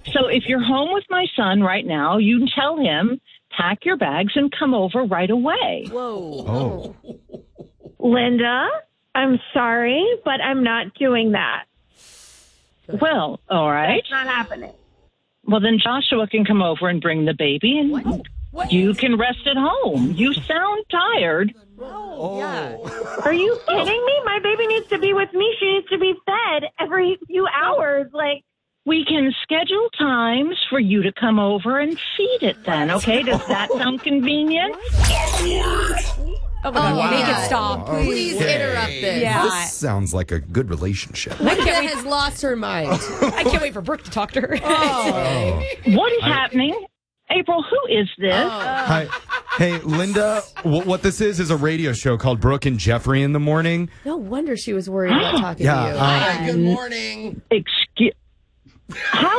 So if you're home with my son right now, you can tell him, pack your bags and come over right away. Whoa. Oh. Linda, I'm sorry, but I'm not doing that. Well, all right. It's not happening. Well, then Joshua can come over and bring the baby, and you can rest at home. You sound tired. Are you kidding me? My baby needs to be with me. She needs to be fed every few hours. Like, We can schedule times for you to come over and feed it then, okay? Does that sound convenient? Oh, my God. Wow. Make it stop. Please interrupt this. Yeah. This sounds like a good relationship. Linda has lost her mind. I can't wait for Brooke to talk to her. What is happening? April, who is this? Hi. Hey, Linda, what this is a radio show called Brooke and Jeffrey in the Morning. No wonder she was worried about talking to you. Yeah. Good morning. Excuse... How...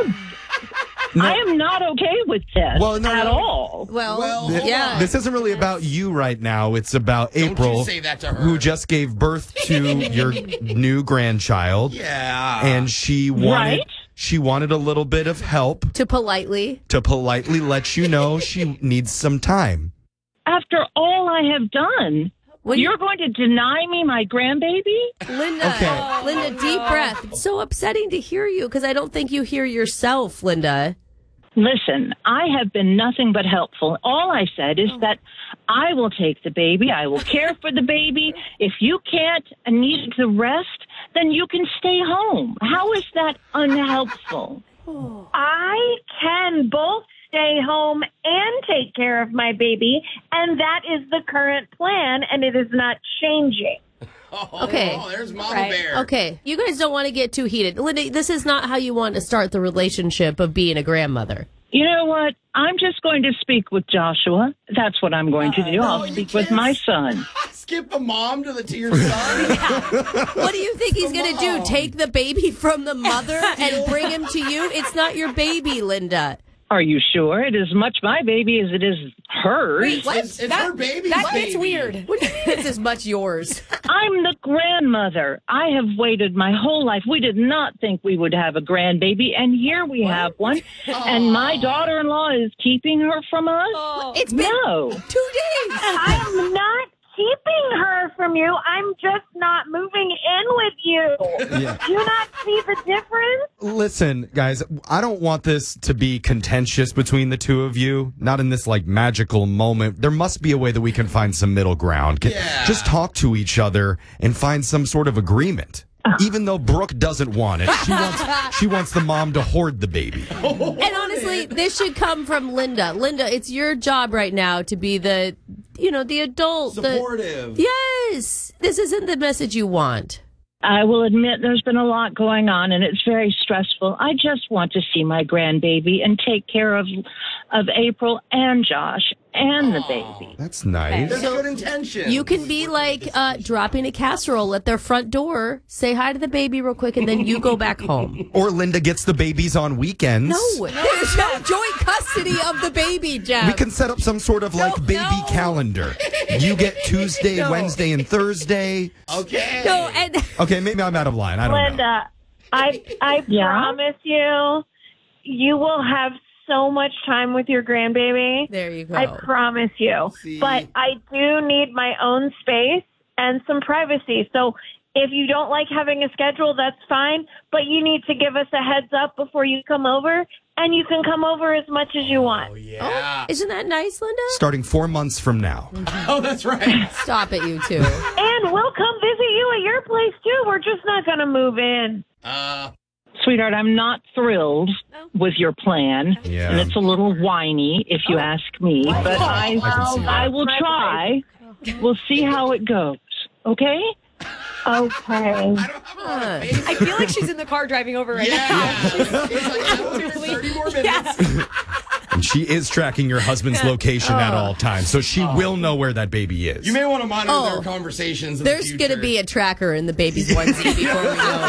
I am not okay with this at all. Well, This isn't really about you right now. It's about April, you say that to her. who just gave birth to your new grandchild. Yeah. And she wanted a little bit of help to politely let you know she needs some time. After all I have done, you're going to deny me my grandbaby? Linda, Linda, deep breath. It's so upsetting to hear you because I don't think you hear yourself, Linda. Listen, I have been nothing but helpful. All I said is that I will take the baby. I will care for the baby. If you can't and need to rest, then you can stay home. How is that unhelpful? I can both stay home and take care of my baby, and that is the current plan, and it is not changing. Okay. There's Mama Bear. Okay. You guys don't want to get too heated. Linda, this is not how you want to start the relationship of being a grandmother. You know what? I'm just going to speak with Joshua. That's what I'm going to do. I'll speak with my son. Skip the mom to your son. What do you think he's going to do? Take the baby from the mother and bring him to you? It's not your baby, Linda. Are you sure? It is much my baby as it is hers. Wait, what? It's her baby. That's weird. What do you mean it's as much yours? I'm the grandmother. I have waited my whole life. We did not think we would have a grandbaby, and here we have one. And my daughter-in-law is keeping her from us? It's been 2 days. I am not keeping her from you. I'm just not moving in with you. Yeah. Do you not see the difference? Listen, guys, I don't want this to be contentious between the two of you. Not in this, magical moment. There must be a way that we can find some middle ground. Just talk to each other and find some sort of agreement. Even though Brooke doesn't want it. She wants the mom to hoard the baby. And honestly, this should come from Linda. Linda, it's your job right now to be the adult. Supportive. Yes. This isn't the message you want. I will admit there's been a lot going on, and it's very stressful. I just want to see my grandbaby and take care of April and Josh and the baby. That's nice. There's good intention. You can be like dropping a casserole at their front door, say hi to the baby real quick, and then you go back home. Or Linda gets the babies on weekends. No, there's no joint custody of the baby, Jeff. We can set up some sort of baby calendar. You get Tuesday, Wednesday, and Thursday. Okay. No, and Okay, maybe I'm out of line. I don't know. Linda, I promise you will have so much time with your grandbaby. there you go. I promise you. See? But I do need my own space and some privacy. So if you don't like having a schedule, that's fine. But you need to give us a heads up before you come over. And you can come over as much as you want. Oh, yeah. Isn't that nice, Linda? Starting 4 months from now. Oh, that's right. Stop it, you two. And we'll come visit you at your place, too. We're just not going to move in. Sweetheart, I'm not thrilled with your plan, Yeah. and it's a little whiny, if you ask me, but I can see that. I will try. We'll see how it goes, okay? Okay. I feel like she's in the car driving over right now. It's like 30 more minutes. And she is tracking your husband's location at all times, so she will know where that baby is. You may want to monitor their conversations in the There's future. going to be a tracker in the baby's onesie before we go.